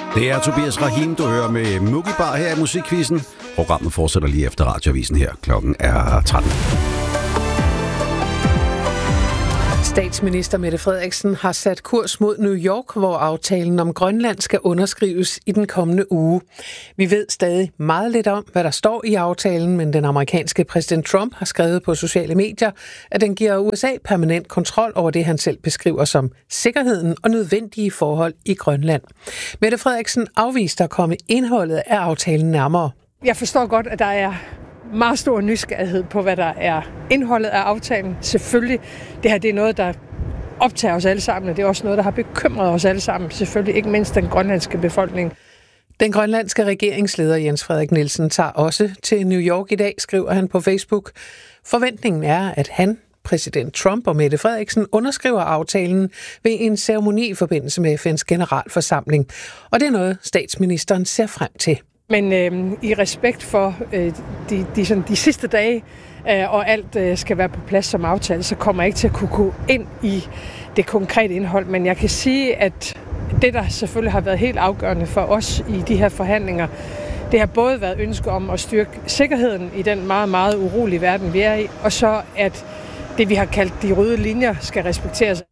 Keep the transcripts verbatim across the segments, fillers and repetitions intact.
Det er Tobias Rahim, du hører med Mugi Bar her i Musikquizzen. Programmet fortsætter lige efter Radioavisen her. Klokken er tretten. Statsminister Mette Frederiksen har sat kurs mod New York, hvor aftalen om Grønland skal underskrives i den kommende uge. Vi ved stadig meget lidt om, hvad der står i aftalen, men den amerikanske præsident Trump har skrevet på sociale medier, at den giver U S A permanent kontrol over det, han selv beskriver som sikkerheden og nødvendige forhold i Grønland. Mette Frederiksen afviste at komme indholdet af aftalen nærmere. Jeg forstår godt, at der er meget stor nysgerrighed på, hvad der er indholdet af aftalen. Selvfølgelig, det her det er noget, der optager os alle sammen, og det er også noget, der har bekymret os alle sammen. Selvfølgelig ikke mindst den grønlandske befolkning. Den grønlandske regeringsleder Jens Frederik Nielsen tager også til New York i dag, skriver han på Facebook. Forventningen er, at han, præsident Trump og Mette Frederiksen underskriver aftalen ved en ceremoni i forbindelse med F N's generalforsamling. Og det er noget, statsministeren ser frem til. Men øh, i respekt for øh, de, de, sådan, de sidste dage, øh, og alt øh, skal være på plads som aftale, så kommer jeg ikke til at kunne gå ind i det konkrete indhold. Men jeg kan sige, at det, der selvfølgelig har været helt afgørende for os i de her forhandlinger, det har både været ønske om at styrke sikkerheden i den meget, meget urolige verden, vi er i, og så at det, vi har kaldt de røde linjer, skal respekteres.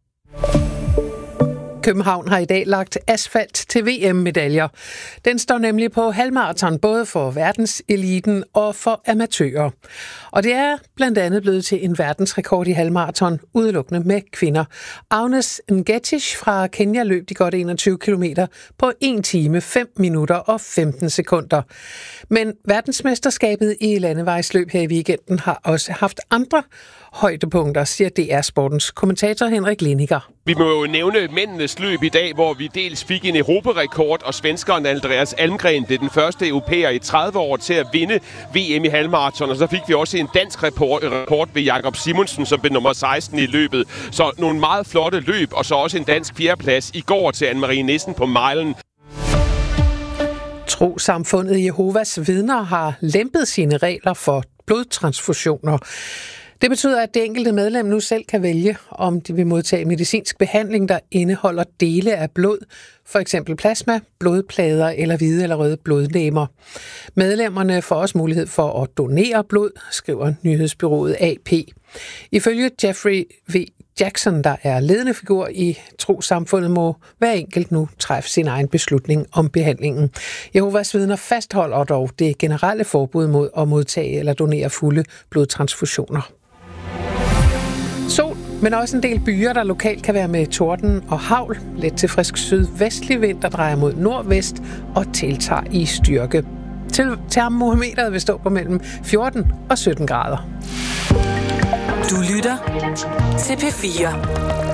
København har i dag lagt asfalt til V M-medaljer. Den står nemlig på halvmarathon både for verdenseliten og for amatører. Og det er blandt andet blevet til en verdensrekord i halvmarathon, udelukkende med kvinder. Agnes Ngetich fra Kenya løb de godt enogtyve kilometer på en time, fem minutter og femten sekunder. Men verdensmesterskabet i landevejsløb her i weekenden har også haft andre højdepunkter, siger D R Sportens kommentator Henrik Liniger. Vi må jo nævne mændenes løb i dag, hvor vi dels fik en europarekord, og svenskeren Andreas Almgren blev den første europæer i tredive år til at vinde V M i halvmarathon, og så fik vi også en dansk rekord ved Jakob Simonsen, som blev nummer seksten i løbet. Så nogle meget flotte løb, og så også en dansk fjerdeplads i går til Anne-Marie Nissen på milen. Trossamfundet Jehovas Vidner har lempet sine regler for blodtransfusioner. Det betyder, at det enkelte medlem nu selv kan vælge, om de vil modtage medicinsk behandling, der indeholder dele af blod, for eksempel plasma, blodplader eller hvide eller røde blodlegemer. Medlemmerne får også mulighed for at donere blod, skriver nyhedsbureauet A P. Ifølge Jeffrey V. Jackson, der er ledende figur i trossamfundet, må hver enkelt nu træffe sin egen beslutning om behandlingen. Jehovas Vidner fastholder dog det generelle forbud mod at modtage eller donere fulde blodtransfusioner. Sol, men også en del byer, der lokalt kan være med torden og hagl. Let til frisk sydvestlig vind, der drejer mod nordvest og tiltager i styrke. Termometeret vil stå på mellem fjorten og sytten grader. Du lytter til P fire.